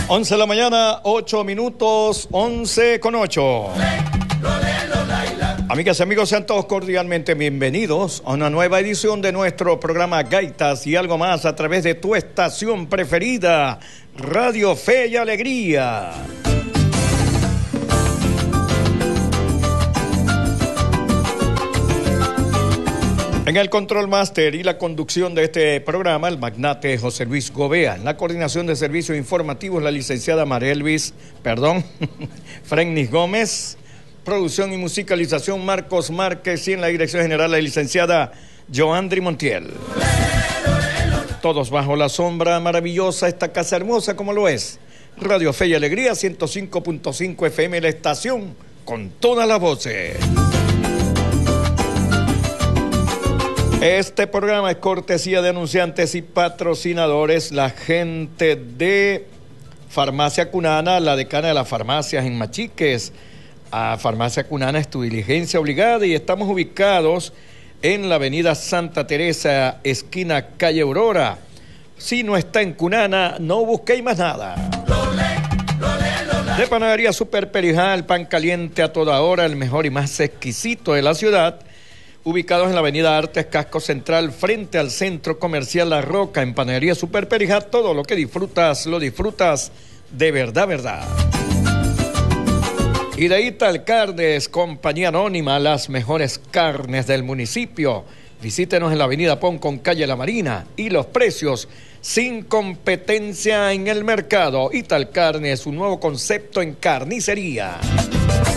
11 de la mañana, 8 minutos, 11 con 8. Amigas y amigos, sean todos cordialmente bienvenidos a una nueva edición de nuestro programa Gaitas y algo más a través de tu estación preferida, Radio Fe y Alegría. En el control máster y la conducción de este programa, el magnate José Luis Gobea. En la coordinación de servicios informativos, la licenciada Frennis Gómez. Producción y musicalización, Marcos Márquez. Y en la dirección general, la licenciada Joandri Montiel. Todos bajo la sombra maravillosa, esta casa hermosa como lo es. Radio Fe y Alegría, 105.5 FM, la estación con todas las voces. Este programa es cortesía de anunciantes y patrocinadores, la gente de Farmacia Cunana, la decana de las farmacias en Machiques. A Farmacia Cunana es tu diligencia obligada y estamos ubicados en la avenida Santa Teresa, esquina calle Aurora. Si no está en Cunana, no busquéis más nada. De Panadería Super Perijal, pan caliente a toda hora, el mejor y más exquisito de la ciudad. Ubicados en la avenida Artes, Casco Central, frente al Centro Comercial La Roca, en Panadería Super Perijal, todo lo que disfrutas, lo disfrutas de verdad, verdad. Y de Ital Carnes, compañía anónima, las mejores carnes del municipio. Visítenos en la avenida Pon con calle La Marina y los precios sin competencia en el mercado. Ital Carnes, un nuevo concepto en carnicería.